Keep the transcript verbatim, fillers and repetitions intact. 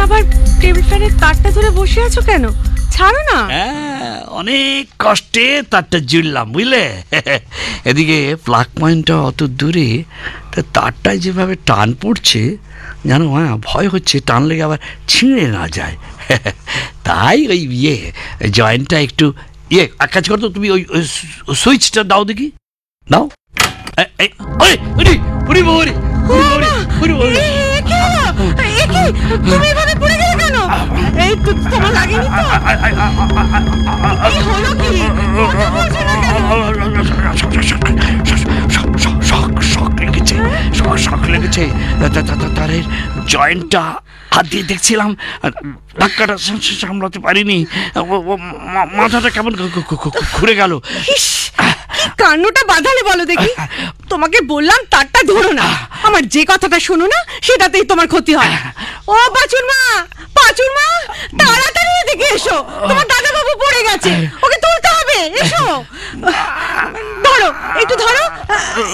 আবার টেবিল ফ্যানের তারটা ধরে বসে আছো কেন? ছাড়ো না। হ্যাঁ, অনেক কষ্টে তারটা জুড়লাম, বুঝলে। এদিকে প্লাগ পয়েন্টটা অত দূরে, তারটায় যেভাবে টান পড়ছে জানো, হ্যাঁ ভয় হচ্ছে টান লেগে আবার ছিঁড়ে না যায়। তাই ওই ইয়ে জয়েন্টটা একটু ইয়ে এক কাজ করতো, তুমি ওই সুইচটা দাও দেখি, দাও। তুমি এভাবে পড়ে গেলে কেন? এই তো তোমার লাগেনি তো? এই হলো কি? শক লেগেছে, শক লেগেছে। তারের জয়েন্টটা হাত দিয়ে দেখছিলাম, ধাক্কাটা সামলাতে পারিনি, মাথাটা কেমন ঘুরে গেল। কান্নটা বাঁধালে বলো দেখি। তোমাকে বললাম তারটা ধরো না, আমার যে কথাটা শোনো না সেটাতেই তোমার ক্ষতি হয়। ও পাঁচুর মা, পাঁচুর মা, তাড়াতাড়ি এদিকে এসো, তোমার দাদা বাবু পড়ে গেছে, ওকে তুলতে হবে, এসো। ধরো, একটু ধরো।